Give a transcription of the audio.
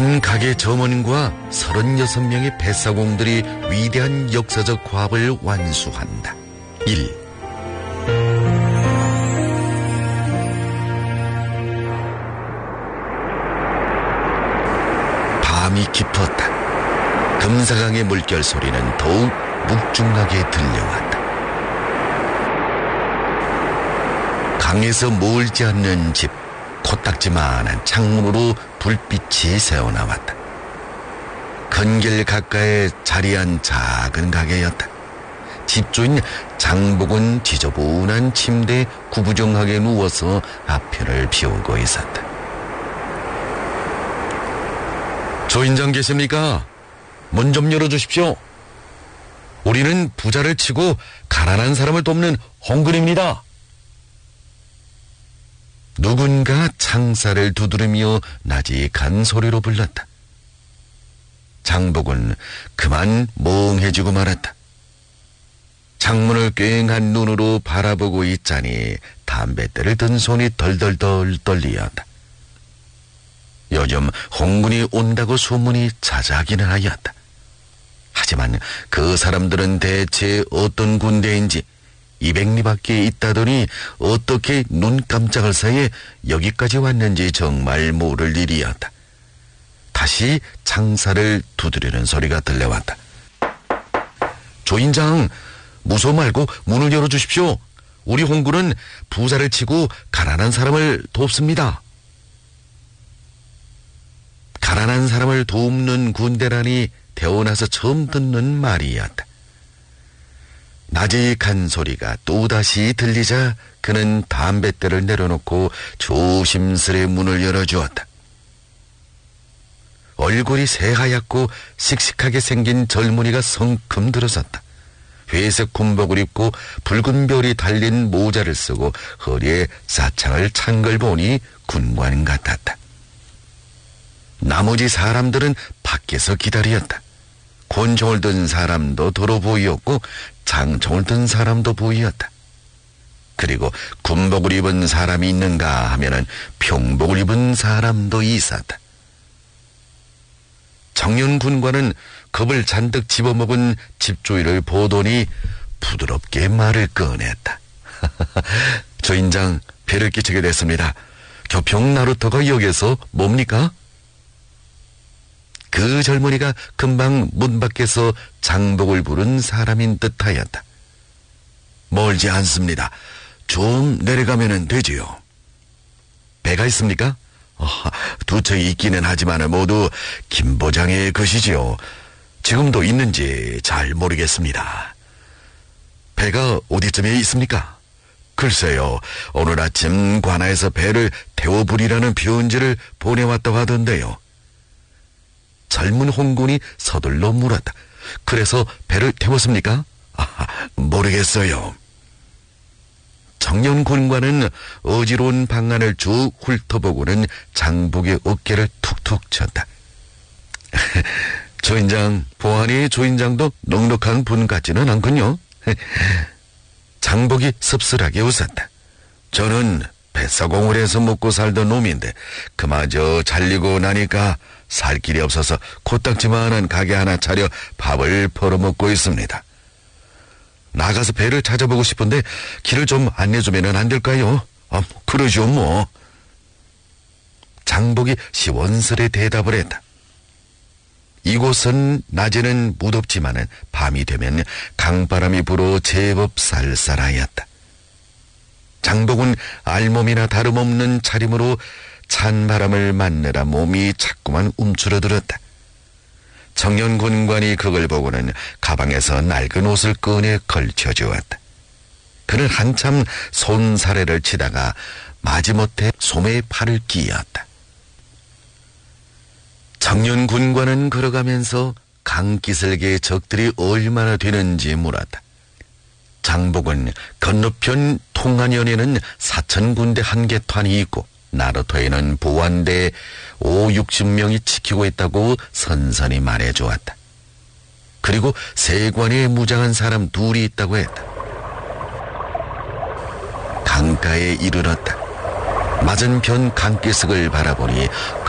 한 가게 점원과 36명의 뱃사공들이 위대한 역사적 과업을 완수한다. 1. 밤이 깊었다. 금사강의 물결 소리는 더욱 묵중하게 들려왔다. 강에서 멀지 않는 집, 코딱지만한 창문으로 불빛이 새어나왔다. 큰길 가까이에 자리한 작은 가게였다. 집주인 장복은 지저분한 침대에 구부정하게 누워서 앞편을 비우고 있었다. 조인장 계십니까? 문 좀 열어주십시오. 우리는 부자를 치고 가난한 사람을 돕는 홍근입니다. 누군가 창살을 두드리며 나직한 소리로 불렀다. 장복은 그만 멍해지고 말았다. 창문을 꽹한 눈으로 바라보고 있자니 담뱃대를 든 손이 덜덜덜 떨리었다. 요즘 홍군이 온다고 소문이 자자하기는 하였다. 하지만 그 사람들은 대체 어떤 군대인지 200리 밖에 있다더니 어떻게 눈 깜짝할 사이에 여기까지 왔는지 정말 모를 일이었다. 다시 창살을 두드리는 소리가 들려왔다. 조인장, 무서워 말고 문을 열어주십시오. 우리 홍군은 부자를 치고 가난한 사람을 돕습니다. 가난한 사람을 돕는 군대라니 태어나서 처음 듣는 말이었다. 나직한 소리가 또다시 들리자 그는 담뱃대를 내려놓고 조심스레 문을 열어주었다. 얼굴이 새하얗고 씩씩하게 생긴 젊은이가 성큼 들어섰다. 회색 군복을 입고 붉은 별이 달린 모자를 쓰고 허리에 사창을 찬 걸 보니 군관 같았다. 나머지 사람들은 밖에서 기다렸다. 권총을 든 사람도 도로 보이었고 장총을 든 사람도 보이었다. 그리고 군복을 입은 사람이 있는가 하면은 평복을 입은 사람도 있었다. 청년 군관은 겁을 잔뜩 집어먹은 집주인을 보더니 부드럽게 말을 꺼냈다. 조인장, 배를 끼치게 됐습니다. 교평 나루터가 여기서 뭡니까? 그 젊은이가 금방 문 밖에서 장복을 부른 사람인 듯하였다. 멀지 않습니다. 좀 내려가면 되지요. 배가 있습니까? 두 척이 있기는 하지만 모두 김보장의 것이지요. 지금도 있는지 잘 모르겠습니다. 배가 어디쯤에 있습니까? 글쎄요, 오늘 아침 관아에서 배를 태워부리라는 편지를 보내왔다고 하던데요. 젊은 홍군이 서둘러 물었다. 그래서 배를 태웠습니까? 모르겠어요. 청년 군관은 어지러운 방안을 쭉 훑어보고는 장복의 어깨를 툭툭 쳤다. 조인장, 보아하니 조인장도 넉넉한 분 같지는 않군요. 장복이 씁쓸하게 웃었다. 저는 뱃사공을 해서 먹고 살던 놈인데 그마저 잘리고 나니까 살 길이 없어서 코딱지만한 가게 하나 차려 밥을 벌어먹고 있습니다. 나가서 배를 찾아보고 싶은데 길을 좀 안내주면 안 될까요? 그러죠 뭐. 장복이 시원스레 대답을 했다. 이곳은 낮에는 무덥지만은 밤이 되면 강바람이 불어 제법 쌀쌀하였다. 장복은 알몸이나 다름없는 차림으로 찬 바람을 맞느라 몸이 자꾸만 움츠러들었다. 청년 군관이 그걸 보고는 가방에서 낡은 옷을 꺼내 걸쳐주었다. 그는 한참 손사래를 치다가 마지못해 소매에 팔을 끼었다. 청년 군관은 걸어가면서 강기슭의 적들이 얼마나 되는지 물었다. 장복은 건너편 통안현에는 사천군대 한 개탄이 있고 나루터에는 보안대 50-60명이 지키고 있다고 선선히 말해주었다. 그리고 세관에 무장한 사람 둘이 있다고 했다. 강가에 이르렀다. 맞은편 강기슭을 바라보니